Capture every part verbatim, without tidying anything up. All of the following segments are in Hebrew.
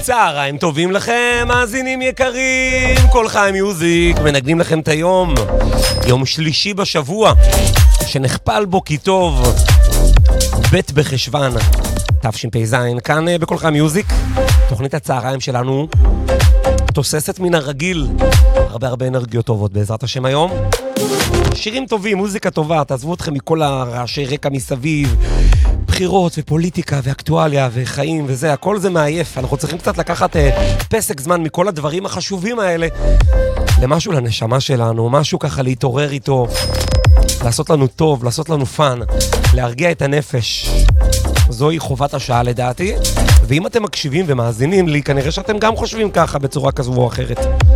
צהריים טובים לכם, מאזינים יקרים, כל חיים מיוזיק, מנגנים לכם את היום, יום שלישי בשבוע, שנחפל בו כי טוב, ב' בחשוון, תשפ"ז, כאן בכל חיים מיוזיק, תוכנית הצהריים שלנו, תוססת מן הרגיל, הרבה הרבה אנרגיות טובות בעזרת השם היום, שירים טובים, מוזיקה טובה, תעזבו אתכם מכל הרעשי רקע מסביב, בחירות ופוליטיקה ואקטואליה וחיים וזה, הכל זה מעייף. אנחנו צריכים קצת לקחת אה, פסק זמן מכל הדברים החשובים האלה למשהו לנשמה שלנו, משהו ככה להתעורר איתו, לעשות לנו טוב, לעשות לנו פן, להרגיע את הנפש. זוהי חובת השעה לדעתי, ואם אתם מקשיבים ומאזינים לי, כנראה שאתם גם חושבים ככה בצורה כזו או אחרת.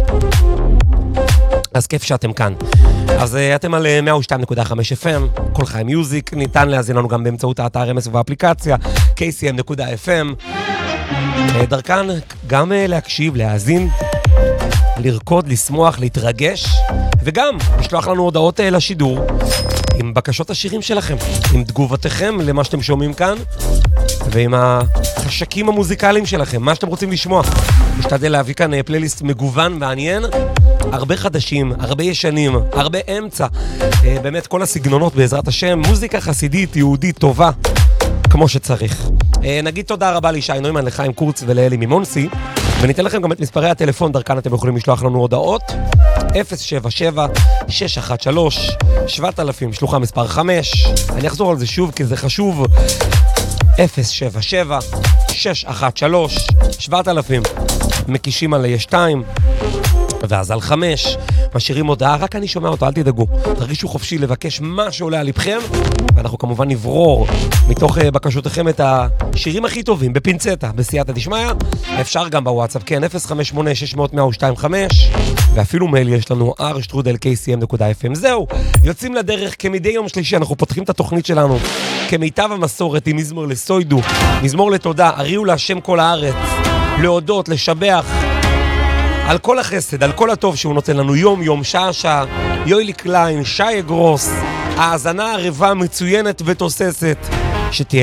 אז כיף שאתם כאן. אז uh, אתם על מאה ושתיים נקודה חמש אף אם, כל חיים מיוזיק, ניתן להזין לנו גם באמצעות האתר אמס ובאפליקציה, קיי סי אם נקודה אף אם. Uh, דרכן גם uh, להקשיב, להאזין, לרקוד, לשמוח, להתרגש, וגם לשלוח לנו הודעות uh, לשידור, עם בקשות השירים שלכם, עם תגובתכם למה שאתם שומעים כאן, ועם החשקים המוזיקליים שלכם, מה שאתם רוצים לשמוע. משתדל להביא כאן uh, פלייליסט מגוון ועניין, הרבה חדשים, הרבה ישנים, הרבה אמצע, אה, באמת כל הסגנונות בעזרת השם, מוזיקה חסידית, יהודית, טובה, כמו שצריך. אה, נגיד תודה רבה לישי נוימן, לחיים קורץ ולאלי ממונסי, וניתן לכם גם את מספרי הטלפון, דרכן אתם יכולים לשלוח לנו הודעות, אפס שבע שבע שש אחת שלוש שבעת אלפים, שלוחה מספר חמש, אני אחזור על זה שוב כי זה חשוב, אפס שבע שבע שש אחת שלוש שבעת אלפים, מקישים על שתיים, ואז על חמש, משאירים הודעה, רק אני שומע אותו, אל תדאגו. תרגישו חופשי לבקש מה שעולה על לבכם, ואנחנו כמובן נברור מתוך בקשותיכם את השירים הכי טובים, בפינצטה, בסייעתא דשמיא. אפשר גם בוואטסאפ, כן, אפס חמש שמונה שש אפס אפס שתיים חמש, ואפילו מייל יש לנו, אר שטרודל קיי סי אם נקודה אף אם. זהו, יוצאים לדרך, כמדי יום שלישי, אנחנו פותחים את התוכנית שלנו, כמיטב המסורת, עם מזמור לסוידו, מזמור לתודה, הריעו להשם כל הארץ, להודות, לשבח, על כל החסד, על כל הטוב שהוא נותן לנו יום יום, שעה שעה, יוילי קליין, שי גרוס, האזנה ערבה מצוינת ותוססת, שתהיה